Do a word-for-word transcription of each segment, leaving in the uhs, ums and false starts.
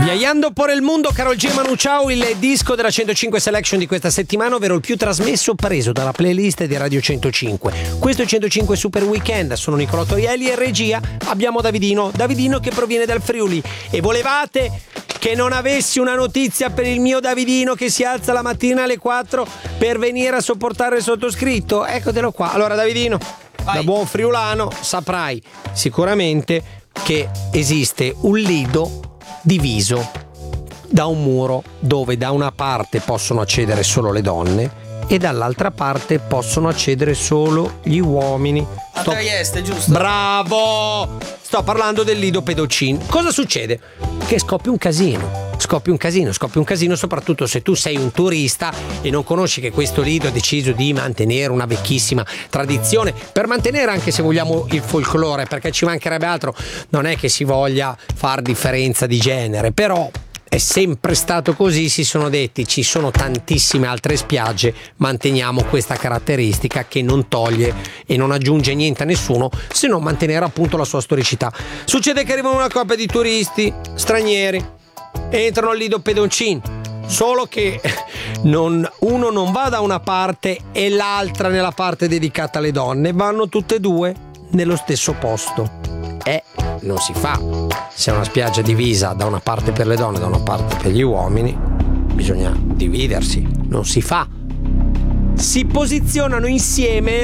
Viaggiando por il mondo, Karol G e Manu Chao, il disco della centocinque Selection di questa settimana, ovvero il più trasmesso preso dalla playlist di Radio centocinque. Questo è centocinque Super Weekend, sono Nicolò Torielli e regia abbiamo Davidino, Davidino che proviene dal Friuli. E volevate che non avessi una notizia per il mio Davidino che si alza la mattina alle quattro per venire a sopportare il sottoscritto? Eccotelo qua. Allora Davidino, vai. Da buon friulano saprai sicuramente che esiste un lido diviso da un muro dove da una parte possono accedere solo le donne e dall'altra parte possono accedere solo gli uomini. A Trieste, giusto? Bravo! Sto parlando del lido pedocin. Cosa succede? Che scoppia un casino. Scoppia un casino, scoppia un casino soprattutto se tu sei un turista e non conosci che questo lido ha deciso di mantenere una vecchissima tradizione, per mantenere anche, se vogliamo, il folklore, perché ci mancherebbe altro, non è che si voglia far differenza di genere, però è sempre stato così, si sono detti ci sono tantissime altre spiagge, manteniamo questa caratteristica che non toglie e non aggiunge niente a nessuno se non mantenere appunto la sua storicità. Succede che arrivano una coppia di turisti stranieri, entrano al lido pedoncin, solo che non, uno non va da una parte e l'altra nella parte dedicata alle donne, vanno tutte e due nello stesso posto. E non si fa. Se è una spiaggia divisa da una parte per le donne e da una parte per gli uomini, bisogna dividersi, non si fa. Si posizionano insieme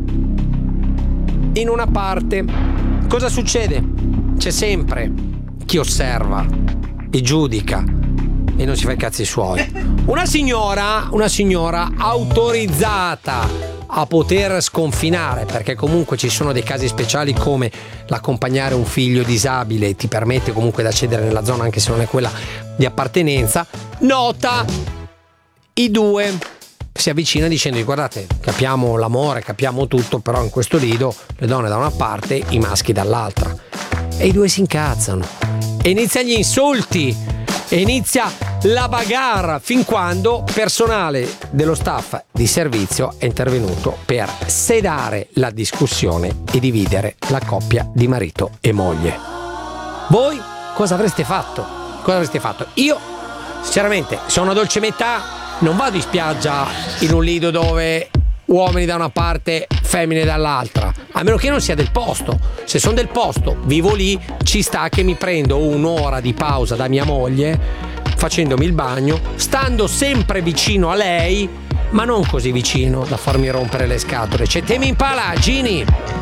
in una parte. Cosa succede? C'è sempre chi osserva e giudica e non si fa i cazzi suoi. Una signora, una signora autorizzata a poter sconfinare, perché comunque ci sono dei casi speciali come l'accompagnare un figlio disabile ti permette comunque di accedere nella zona anche se non è quella di appartenenza, nota i due, si avvicina dicendo: guardate, capiamo l'amore, capiamo tutto, però in questo lido le donne da una parte, i maschi dall'altra. E i due si incazzano e iniziano gli insulti e inizia la bagarre, fin quando personale dello staff di servizio è intervenuto per sedare la discussione e dividere la coppia di marito e moglie. Voi cosa avreste fatto? Cosa avreste fatto? Io sinceramente sono una dolce metà, non vado in spiaggia in un lido dove uomini da una parte, femmine dall'altra, a meno che non sia del posto. Se sono del posto, vivo lì, ci sta che mi prendo un'ora di pausa da mia moglie facendomi il bagno, stando sempre vicino a lei, ma non così vicino da farmi rompere le scatole. C'è temi in pala, Gini!